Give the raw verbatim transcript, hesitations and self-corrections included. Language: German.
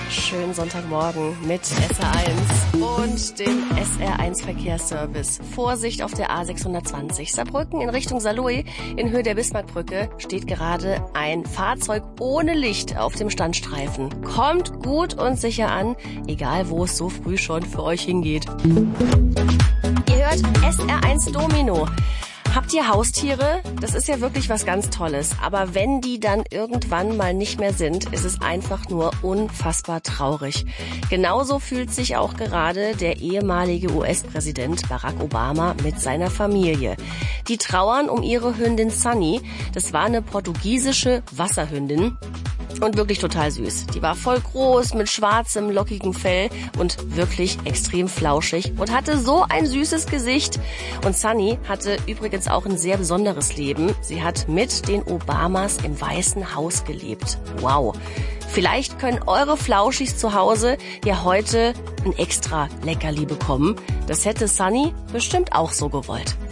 Schönen Sonntagmorgen mit S R eins und dem S R eins Verkehrsservice. Vorsicht auf der A sechshundertzwanzig. Saarbrücken in Richtung Saarlouis in Höhe der Bismarckbrücke steht gerade ein Fahrzeug ohne Licht auf dem Standstreifen. Kommt gut und sicher an, egal wo es so früh schon für euch hingeht. Ihr hört S R eins Domino. Habt ihr Haustiere? Das ist ja wirklich was ganz Tolles. Aber wenn die dann irgendwann mal nicht mehr sind, ist es einfach nur unfassbar traurig. Genauso fühlt sich auch gerade der ehemalige U S-Präsident Barack Obama mit seiner Familie. Die trauern um ihre Hündin Sunny. Das war eine portugiesische Wasserhündin. Und wirklich total süß. Die war voll groß, mit schwarzem, lockigem Fell und wirklich extrem flauschig und hatte so ein süßes Gesicht. Und Sunny hatte übrigens auch ein sehr besonderes Leben. Sie hat mit den Obamas im Weißen Haus gelebt. Wow. Vielleicht können eure Flauschis zu Hause ja heute ein extra Leckerli bekommen. Das hätte Sunny bestimmt auch so gewollt.